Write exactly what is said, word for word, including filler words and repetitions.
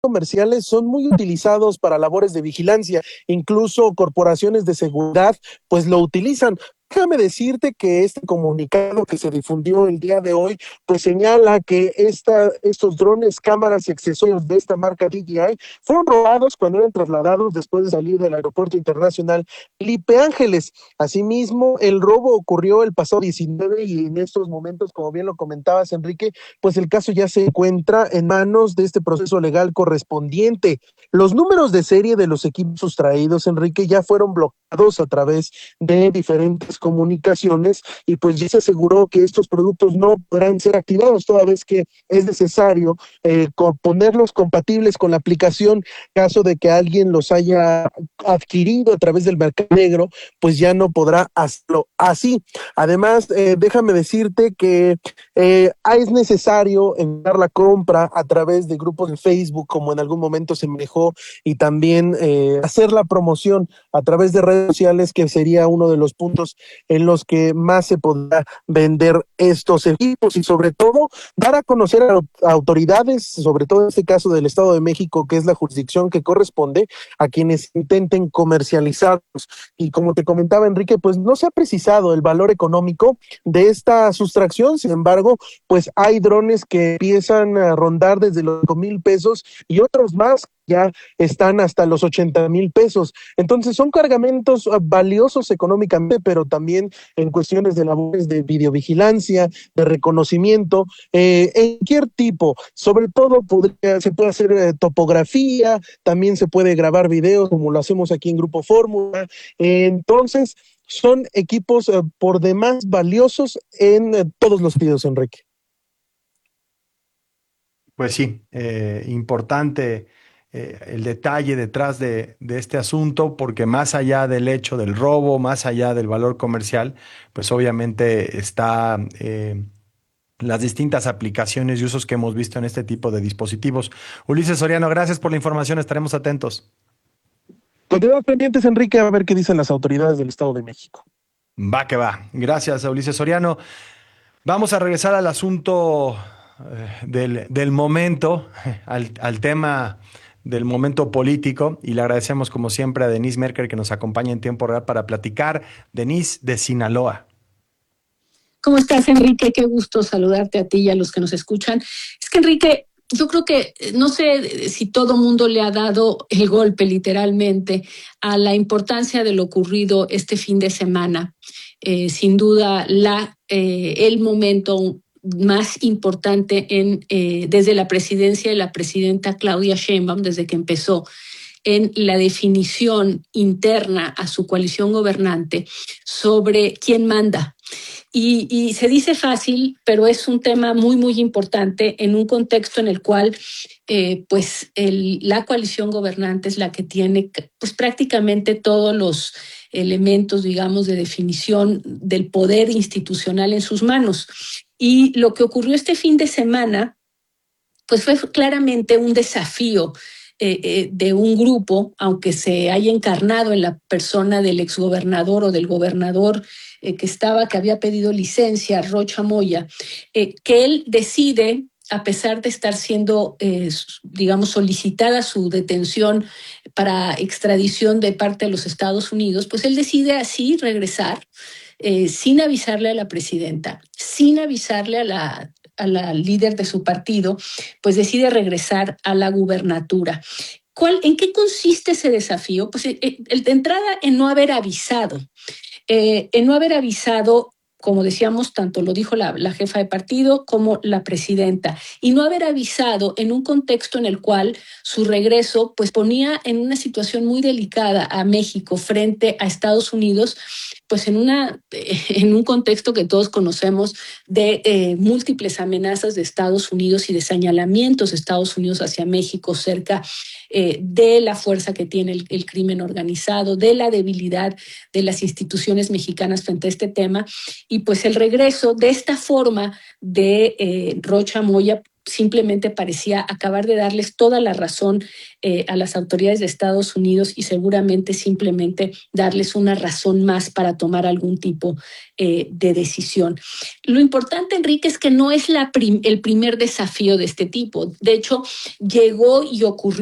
comerciales son muy utilizados para labores de vigilancia, incluso corporaciones de seguridad pues lo utilizan. Déjame decirte que este comunicado que se difundió el día de hoy, pues señala que esta, estos drones, cámaras y accesorios de esta marca D J I fueron robados cuando eran trasladados después de salir del Aeropuerto Internacional Felipe Ángeles. Asimismo, el robo ocurrió el pasado diecinueve y en estos momentos, como bien lo comentabas, Enrique, pues el caso ya se encuentra en manos de este proceso legal correspondiente. Los números de serie de los equipos sustraídos, Enrique, ya fueron bloqueados a través de diferentes comunicaciones y pues ya se aseguró que estos productos no podrán ser activados toda vez que es necesario eh, ponerlos compatibles con la aplicación. Caso de que alguien los haya adquirido a través del mercado negro, pues ya no podrá hacerlo así. Además, eh, déjame decirte que eh, es necesario enviar la compra a través de grupos de Facebook, como en algún momento se manejó, y también eh, hacer la promoción a través de redes sociales, que sería uno de los puntos en los que más se podrá vender estos equipos y sobre todo dar a conocer a, a autoridades, sobre todo en este caso del Estado de México, que es la jurisdicción que corresponde a quienes intenten comercializarlos. Y como te comentaba, Enrique, pues no se ha precisado el valor económico de esta sustracción. Sin embargo, pues hay drones que empiezan a rondar desde los cinco mil pesos y otros más ya están hasta los ochenta mil pesos. Entonces son cargamentos valiosos económicamente, pero también en cuestiones de labores de videovigilancia, de reconocimiento, eh, en cualquier tipo. Sobre todo podría, se puede hacer eh, topografía, también se puede grabar videos como lo hacemos aquí en Grupo Fórmula. Eh, entonces son equipos eh, por demás valiosos en eh, todos los sentidos, Enrique. Pues sí, eh, importante eh, el detalle detrás de, de este asunto, porque más allá del hecho del robo, más allá del valor comercial, pues obviamente está eh, las distintas aplicaciones y usos que hemos visto en este tipo de dispositivos. Ulises Soriano, gracias por la información, estaremos atentos. Continuamos pendientes, Enrique, a ver qué dicen las autoridades del Estado de México. Va que va. Gracias a Ulises Soriano. Vamos a regresar al asunto eh, del, del momento, al, al tema del momento político, y le agradecemos como siempre a Denise Merker que nos acompaña en tiempo real para platicar. Denise de Sinaloa. ¿Cómo estás, Enrique? Qué gusto saludarte a ti y a los que nos escuchan. Es que, Enrique, yo creo que no sé si todo mundo le ha dado el golpe literalmente a la importancia de lo ocurrido este fin de semana. Eh, sin duda, la, eh, el momento más importante en, eh, desde la presidencia de la presidenta Claudia Sheinbaum, desde que empezó en la definición interna a su coalición gobernante sobre quién manda. Y, y se dice fácil, pero es un tema muy, muy importante en un contexto en el cual eh, pues el, la coalición gobernante es la que tiene pues, prácticamente todos los elementos, digamos, de definición del poder institucional en sus manos. Y lo que ocurrió este fin de semana pues fue claramente un desafío Eh, eh, de un grupo, aunque se haya encarnado en la persona del exgobernador o del gobernador eh, que estaba, que había pedido licencia, Rocha Moya, eh, que él decide, a pesar de estar siendo, eh, digamos, solicitada su detención para extradición de parte de los Estados Unidos, pues él decide así regresar eh, sin avisarle a la presidenta, sin avisarle a la a la líder de su partido, pues decide regresar a la gubernatura. ¿Cuál, ¿En qué consiste ese desafío? Pues el, el de entrada en no haber avisado, eh, en no haber avisado, como decíamos, tanto lo dijo la, la jefa de partido como la presidenta, y no haber avisado en un contexto en el cual su regreso pues ponía en una situación muy delicada a México frente a Estados Unidos, pues en, una, en un contexto que todos conocemos de eh, múltiples amenazas de Estados Unidos y de señalamientos de Estados Unidos hacia México cerca eh, de la fuerza que tiene el, el crimen organizado, de la debilidad de las instituciones mexicanas frente a este tema. Y pues el regreso de esta forma de eh, Rocha Moya simplemente parecía acabar de darles toda la razón eh, a las autoridades de Estados Unidos y seguramente simplemente darles una razón más para tomar algún tipo eh, de decisión. Lo importante, Enrique, es que no es la prim- el primer desafío de este tipo. De hecho, llegó y ocurrió